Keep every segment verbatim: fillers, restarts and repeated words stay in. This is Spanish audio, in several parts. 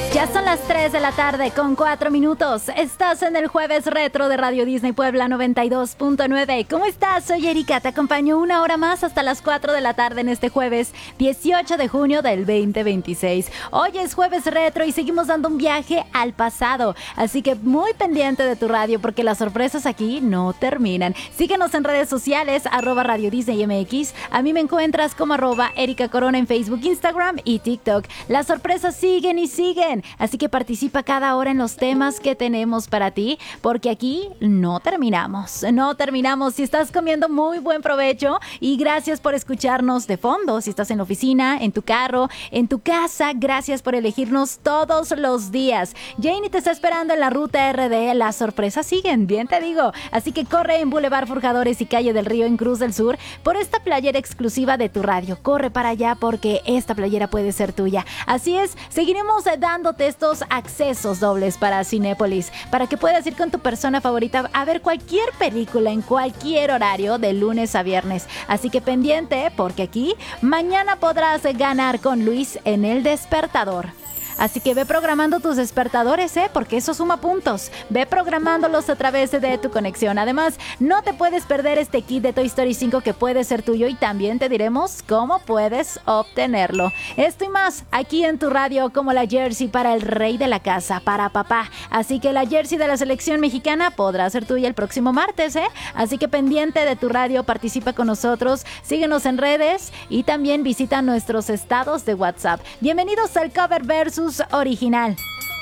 Ya son las tres de la tarde con cuatro minutos. Estás en el Jueves Retro de Radio Disney Puebla noventa y dos punto nueve. ¿Cómo estás? Soy Erika, te acompaño una hora más hasta las cuatro de la tarde en este jueves dieciocho de junio del veinte veintiséis. Hoy es Jueves Retro y seguimos dando un viaje al pasado. Así que muy pendiente de tu radio porque las sorpresas aquí no terminan. Síguenos en redes sociales, arroba Radio Disney M X. A mí me encuentras como arroba Erika Corona en Facebook, Instagram y TikTok. Las sorpresas siguen y siguen. Así que participa cada hora en los temas que tenemos para ti, porque aquí no terminamos, no terminamos. Si estás comiendo, muy buen provecho y gracias por escucharnos de fondo. Si estás en la oficina, en tu carro, en tu casa, gracias por elegirnos todos los días. Janie te está esperando en la ruta R D, las sorpresas siguen, bien te digo. Así que corre en Boulevard Forjadores y Calle del Río en Cruz del Sur por esta playera exclusiva de tu radio. Corre para allá porque esta playera puede ser tuya. Así es, seguiremos dando estos accesos dobles para Cinépolis, para que puedas ir con tu persona favorita a ver cualquier película en cualquier horario de lunes a viernes. Así que pendiente, porque aquí mañana podrás ganar con Luis en El Despertador. Así que ve programando tus despertadores, ¿eh? Porque eso suma puntos. Ve programándolos a través de tu conexión. Además, no te puedes perder este kit de Toy Story cinco que puede ser tuyo y también te diremos cómo puedes obtenerlo. Esto y más aquí en tu radio, como la jersey para el rey de la casa, para papá. Así que la jersey de la selección mexicana podrá ser tuya el próximo martes, ¿eh? Así que pendiente de tu radio, participa con nosotros, síguenos en redes y también visita nuestros estados de WhatsApp. Bienvenidos al Cover Versus Original.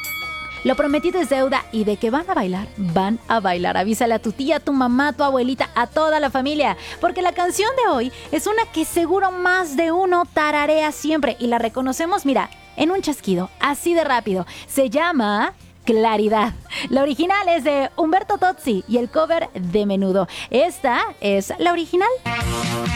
Lo prometido es deuda y de que van a bailar, van a bailar. Avísale a tu tía, a tu mamá, a tu abuelita, a toda la familia, porque la canción de hoy es una que seguro más de uno tararea siempre y la reconocemos, mira, en un chasquido, así de rápido. Se llama Claridad. La original es de Humberto Tozzi y el cover de Menudo. Esta es la original.